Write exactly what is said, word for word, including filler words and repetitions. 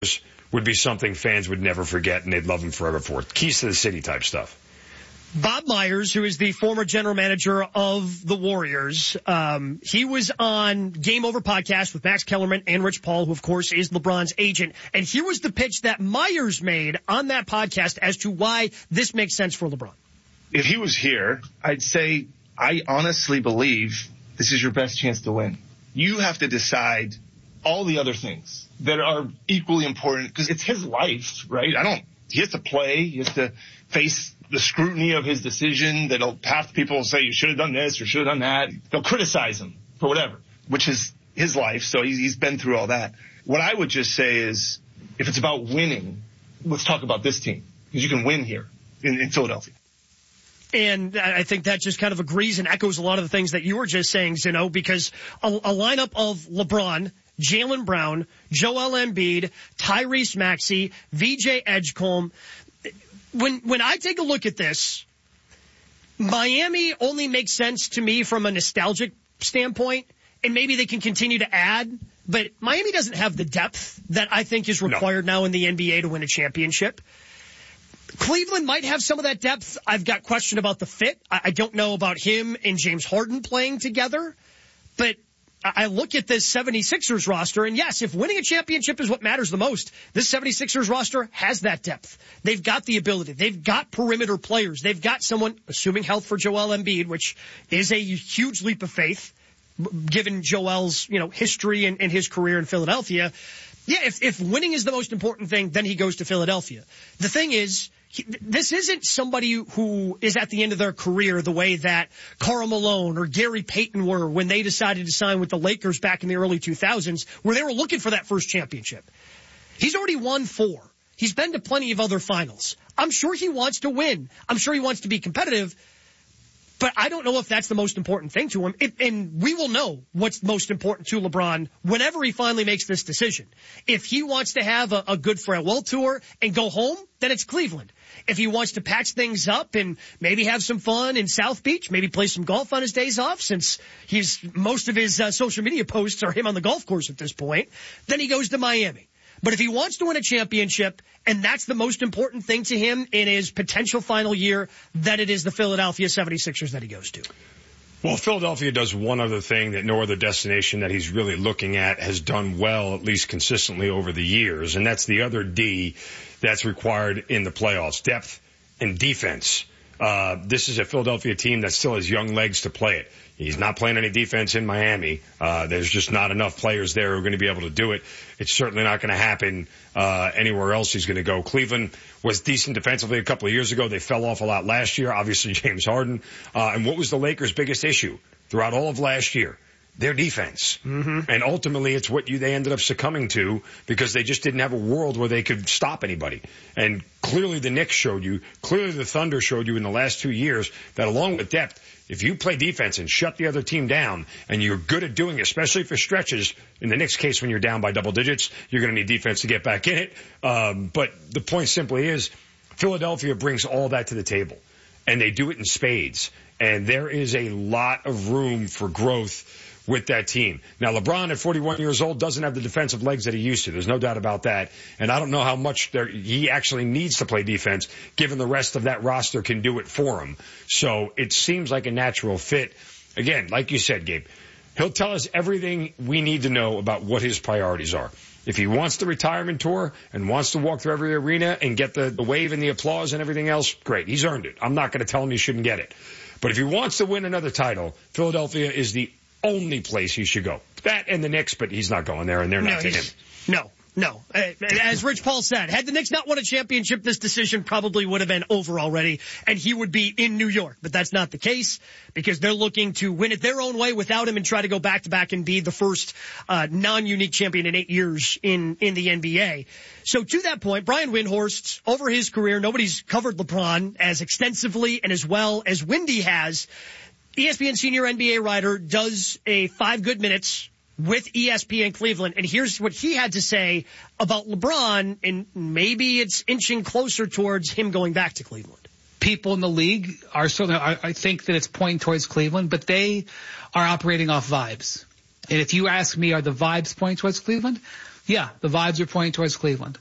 would be something fans would never forget and they'd love him forever for. Keys to the city type stuff. Bob Myers, who is the former general manager of the Warriors, um, he was on Game Over podcast with Max Kellerman and Rich Paul, who, of course, is LeBron's agent. And here was the pitch that Myers made on that podcast as to why this makes sense for LeBron. If he was here, I'd say I honestly believe this is your best chance to win. You have to decide all the other things that are equally important because it's his life, right? I don't, he has to play. He has to face the scrutiny of his decision. That'll half people will say you should have done this or should have done that. They'll criticize him for whatever, which is his life. So he's, he's been through all that. What I would just say is if it's about winning, let's talk about this team because you can win here in, in Philadelphia. And I think that just kind of agrees and echoes a lot of the things that you were just saying, Zeno, because a, a lineup of LeBron, Jaylen Brown, Joel Embiid, Tyrese Maxey, V J Edgecombe. When when I take a look at this, Miami only makes sense to me from a nostalgic standpoint, and maybe they can continue to add, but Miami doesn't have the depth that I think is required no. now in the N B A to win a championship. Cleveland might have some of that depth. I've got question about the fit. I, I don't know about him and James Harden playing together, but I look at this seventy-sixers roster, and yes, if winning a championship is what matters the most, this seventy-sixers roster has that depth. They've got the ability. They've got perimeter players. They've got someone, assuming health for Joel Embiid, which is a huge leap of faith, given Joel's, you know, history and, and his career in Philadelphia. Yeah, if, if winning is the most important thing, then he goes to Philadelphia. The thing is, He, this isn't somebody who is at the end of their career the way that Karl Malone or Gary Payton were when they decided to sign with the Lakers back in the early two thousands, where they were looking for that first championship. He's already won four. He's been to plenty of other finals. I'm sure he wants to win. I'm sure he wants to be competitive. But I don't know if that's the most important thing to him. It, and we will know what's most important to LeBron whenever he finally makes this decision. If he wants to have a, a good farewell tour and go home, then it's Cleveland. If he wants to patch things up and maybe have some fun in South Beach, maybe play some golf on his days off, since he's most of his uh, social media posts are him on the golf course at this point, then he goes to Miami. But if he wants to win a championship, and that's the most important thing to him in his potential final year, then it is the Philadelphia seventy-sixers that he goes to. Well, Philadelphia does one other thing that no other destination that he's really looking at has done well, at least consistently over the years, and that's the other D that's required in the playoffs, depth and defense. Uh, this is a Philadelphia team that still has young legs to play it. He's not playing any defense in Miami. Uh, there's just not enough players there who are going to be able to do it. It's certainly not going to happen uh, anywhere else he's going to go. Cleveland was decent defensively a couple of years ago. They fell off a lot last year. Obviously, James Harden. Uh, and what was the Lakers' biggest issue throughout all of last year? Their defense. Mm-hmm. And ultimately, it's what you they ended up succumbing to because they just didn't have a world where they could stop anybody. And clearly the Knicks showed you, clearly the Thunder showed you in the last two years that along with depth, if you play defense and shut the other team down, and you're good at doing it, especially for stretches, in the Knicks case when you're down by double digits, you're going to need defense to get back in it. Um, but the point simply is Philadelphia brings all that to the table, and they do it in spades. And there is a lot of room for growth with that team. Now, LeBron at forty-one years old doesn't have the defensive legs that he used to. There's no doubt about that. And I don't know how much there, he actually needs to play defense, given the rest of that roster can do it for him. So it seems like a natural fit. Again, like you said, Gabe, he'll tell us everything we need to know about what his priorities are. If he wants the retirement tour and wants to walk through every arena and get the, the wave and the applause and everything else, great. He's earned it. I'm not going to tell him he shouldn't get it. But if he wants to win another title, Philadelphia is the only place he should go. That and the Knicks, but he's not going there, and they're no, not to him. No, no. As Rich Paul said, had the Knicks not won a championship, this decision probably would have been over already, and he would be in New York. But that's not the case, because they're looking to win it their own way without him and try to go back-to-back and be the first uh, non-unique champion in eight years in, in the N B A. So to that point, Brian Windhorst, over his career, nobody's covered LeBron as extensively and as well as Windy has. E S P N senior N B A writer does a five good minutes with E S P N Cleveland, and here's what he had to say about LeBron, and maybe it's inching closer towards him going back to Cleveland. People in the league are certainly, I, I think that it's pointing towards Cleveland, but they are operating off vibes. And if you ask me, are the vibes pointing towards Cleveland? Yeah, the vibes are pointing towards Cleveland.